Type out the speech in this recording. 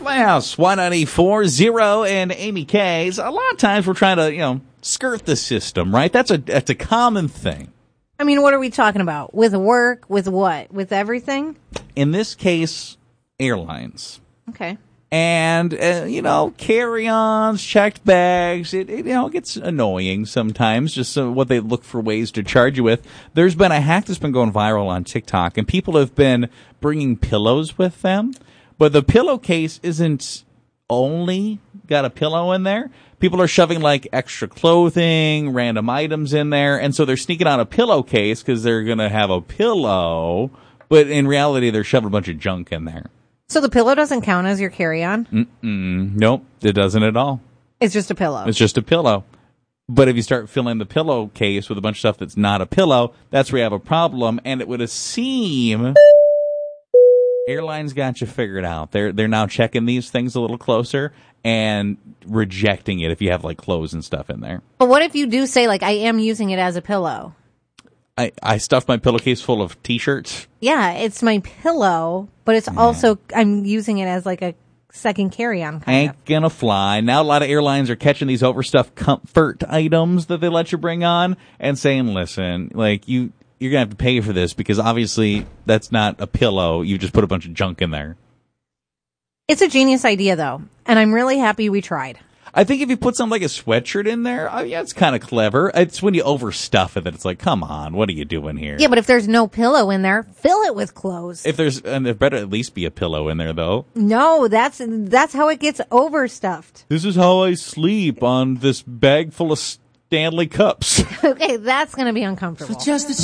My House, 194.0 and Amy K's. A lot of times we're trying to, skirt the system, right? That's a common thing. I mean, what are we talking about? With work? With what? With everything? In this case, airlines. Okay. And, carry-ons, checked bags, it gets annoying sometimes, just what they look for ways to charge you with. There's been a hack that's been going viral on TikTok, and people have been bringing pillows with them. But the pillowcase isn't only got a pillow in there. People are shoving like extra clothing, random items in there, and so they're sneaking out a pillowcase because they're going to have a pillow, but in reality they're shoving a bunch of junk in there. So the pillow doesn't count as your carry-on? Nope, it doesn't at all. It's just a pillow. It's just a pillow. But if you start filling the pillowcase with a bunch of stuff that's not a pillow, that's where you have a problem, and it would seem airlines got you figured out. They're now checking these things a little closer and rejecting it if you have like clothes and stuff in there. But what if you do say, like, I am using it as a pillow? I stuffed my pillowcase full of T-shirts. Yeah, it's my pillow, but it's also, I'm using it as like a second carry-on Ain't gonna fly. Now a lot of airlines are catching these overstuffed comfort items that they let you bring on and saying, listen, like you're gonna have to pay for this because obviously that's not a pillow. You just put a bunch of junk in there. It's a genius idea, though, and I'm really happy we tried. I think if you put something like a sweatshirt in there, it's kind of clever. It's when you overstuff it that it's like, come on, what are you doing here? Yeah, but if there's no pillow in there, fill it with clothes. There better at least be a pillow in there, though. No, that's how it gets overstuffed. This is how I sleep on this bag full of Stanley cups. Okay, that's going to be uncomfortable.